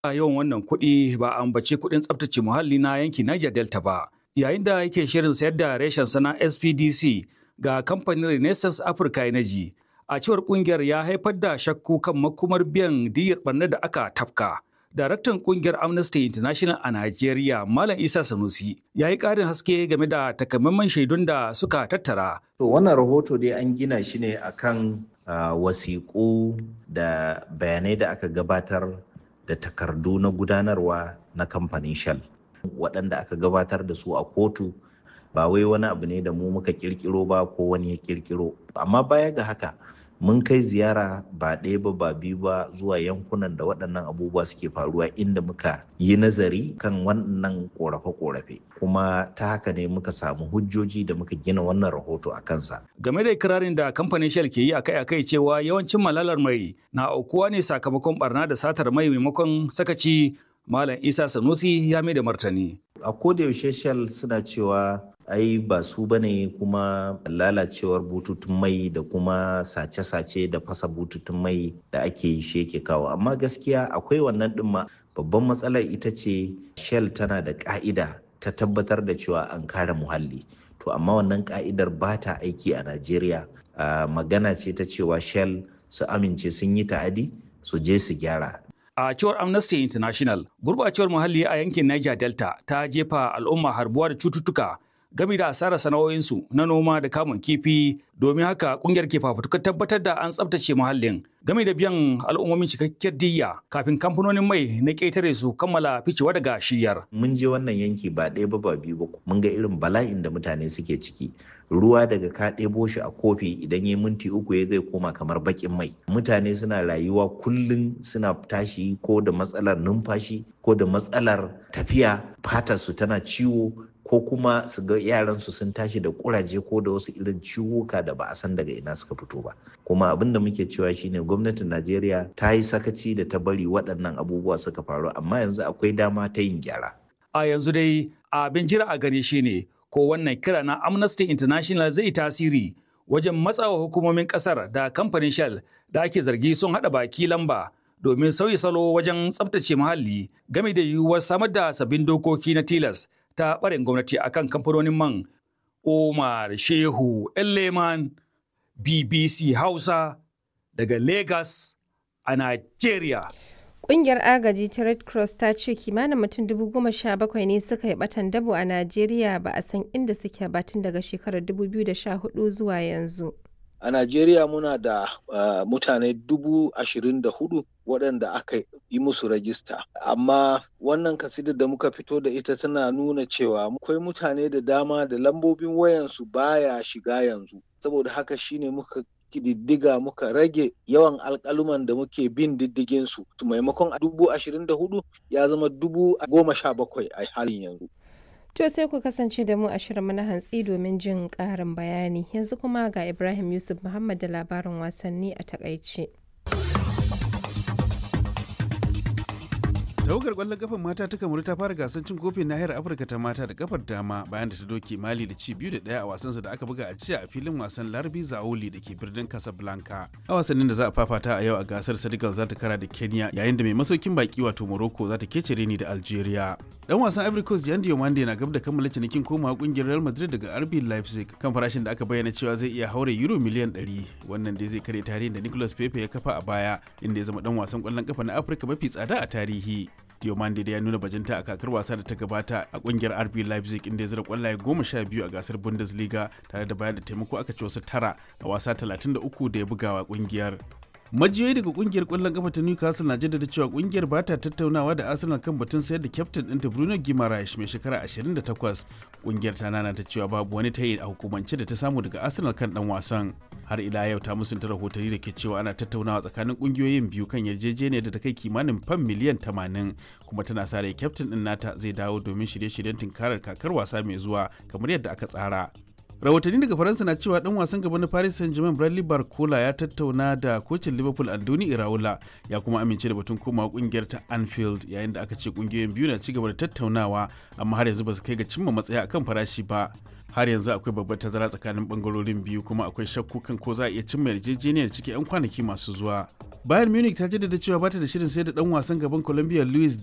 yawan wannan kuɗi ba a ambaci kuɗin tsaftace muhalli na yankin Niger Delta ba. Yayin da yake shirin sayar da reshen sana SPDC ga kamfanin Renaissance Africa Energy, a cewar kungiyar ya haifar da shakku kan makomar biyan diyyar ɓarnar da aka tafka. Daraktan kungiyar Amnesty International a Najeriya, Malam Isa Sanusi, ya yi ƙarin haske game da takamaiman shaidun da suka tattara. To wannan rahoto dai an gina shi ne akan wasiƙu da bayanai da aka gabatar da takardu na gudanarwa na kamfanin Shell, waɗanda aka gabatar da su a kotu. Ba wai wani abu ne da mu muka kirkiro ba ko wani ya kirkiro. Amma baya ga haka, mun kai ziyara ba ɗaya ba ba biyu ba zuwa yankunan da waɗannan abubuwa suke faruwa, inda muka yi nazari kan wannan ƙorafe-ƙorafe, kuma ta haka ne muka samu hujjoji da muka gina wannan rahoto a kansa. Game da ikirarin da kamfanin Shell ke yi akai-akai cewa yawancin malalar mai na aukuwa ne sakamakon barna da satar mai maimakon sakaci, Malam Isa Sanusi ya mai da martani. A kodayaushe Shell suna cewa ai ba su bane, kuma lalacewar bututun mai da kuma sace-sace da fasa bututun mai da ake yi shi yake kawo. Amma gaskiya akwai wannan ɗin ma. Babban matsalar ita ce Shell tana da ƙa'ida ta tabbatar da cewa an kare muhalli. To amma wannan ƙa'idar ba ta aiki a Najeriya. Magana ce ta cewa Shell su amince sun yi ta'adi su je su gyara. A cewar Amnesty International, gurbacewar muhalli a yankin Niger Delta ta jefa al'umma harbuwa da cututtuka game da asarar sana'o'insu na noma da kamun kifi. Domin haka kungiyar ke fafutukar tabbatar da an tsabtace muhallin game da biyan al'ummomin cikakkiyar diyya kafin kamfanonin mai na ƙetare su kammala ficewa daga shiyar. Mun je wannan yanki ba ɗaya ba ba biyu ba, mun ga irin bala'in da mutane suke ciki. Ruwa daga ka ɗebo shi a kofi idan ya minti uku ya zai koma kamar baƙin mai. Mutane suna rayuwa kullum suna tashi ko da matsalar numfashi ko da matsalar tafiya, fatarsu tana ciwo, ko kuma su ga yaransu sun tashi da kuraje ko da wasu irin ciwuka da ba a san daga ina suka fito ba. Kuma abin da muke cewa shine gwamnatin Najeriya ta yi sakaci da ta bari waɗannan abubuwa suka faru, amma yanzu akwai dama ta yin gyara. A yanzu dai abin jira a gani shine ko wannan kira na Amnesty International zai tasiri wajen matsawa hukumomin kasar da kamfanin Shell da ake zargi sun haɗa baki lamba domin sauyi salo wajen tsabtace muhalli game da yiwuwar samar da sabbin dokoki na tilas ta ɓarin gwamnati akan kamfanonin man. Omar Shehu Elleman, BBC Hausa daga Lagos a Nigeria. Ƙungiyar agaji ta Red Cross ta ce kimanin mutum 17,000 ne suka yi ɓatan dabo a Najeriya ba a san inda suke ba tun daga shekarar 2014 zuwa yanzu. A Najeriya muna da mutane 24,000 waɗanda aka yi musu rajista. Amma wannan kasidar da muka fito da ita tana nuna cewa akwai mutane da dama da lambobin wayansu baya shiga yanzu. Saboda haka shine muka kididdiga muka rage yawan alƙaluman da muke bin diddigin su. Maimakon 24,000 ya zama 17,000 a halin yanzu. To sai ku kasance da mu a shirin na hantsi domin jin ƙarin bayani. Yanzu kuma ga Ibrahim Yusuf Muhammad da labarin wasanni a takaice. Tawagar ƙwallon kafar mata ta Kamaru ta fara gasar cin kofin nahiyar Afirka ta mata da kafar dama bayan da ta doke Mali da ci 2-1 a wasansa da aka buga a jiya a filin wasan Larbi Zaoli da ke birnin Casablanca. A wasannin da za a fafata a yau a gasar, Senegal za ta kara da Kenya, yayin da mai masaukin baki wato Morocco za ta kece reni da Algeria. Dan wasan Ivory Coast Jan Diomande na gab da kammala cinikin komawa kungiyar Real Madrid daga RB Leipzig kan farashin da aka bayyana cewa zai iya haure euro miliyan 100. Wannan dai zai kare tarihin da Nicolas Pepe ya kafa a baya, inda ya zama dan wasan ƙwallon kafa na Afirka mafi tsada a tarihi. Diomande da ya nuna bajinta a kakar wasa da ta gabata a kungiyar RB Leipzig, inda ya zira kwallaye 12 a gasar Bundesliga tare da bayar da taimako aka ci wasu 9 a wasa 33 da ya bugawa kungiyar. Majiyoyi daga kungiyar kwallon kafa ta Newcastle na jaddada cewa kungiyar ba ta tattaunawa da Arsenal kan batun sayar da kyaftin ɗinta Bruno Guimaraes mai shekara 28. Kungiyar ta nana ta cewa babu wani tayi a hukumance da ta samu daga Arsenal kan dan wasan. Har ila yau ta musunta rahotanni da ke cewa ana tattaunawa tsakanin kungiyoyin biyu kan yarjejeniyar da ta kai kimanin fam miliyan 80, kuma tana sa rai kyaftin ɗin nata zai dawo domin shirye-shiryen tunkarar kakar wasa mai zuwa kamar yadda aka tsara. Rahotanni daga Faransa na cewa dan wasan gaba na Paris Saint-Germain Bradley Barcola ya tattauna da kocin Liverpool Andoni Iraola ya kuma amince da batun komawa kungiyar ta Anfield, yayin da aka ce kungiyoyin biyu na cigaba da tattaunawa amma har yanzu ba su kai ga cimma matsaya akan farashi ba. Har yanzu akwai babbar tazara tsakanin bangarorin biyu, kuma akwai shakku kan ko za a iya cimma yarjejeniyar cikin 'yan kwanaki masu zuwa. Bayern Munich ta jaddada cewa bata da shirin sai da dan wasan gaban Colombia Luis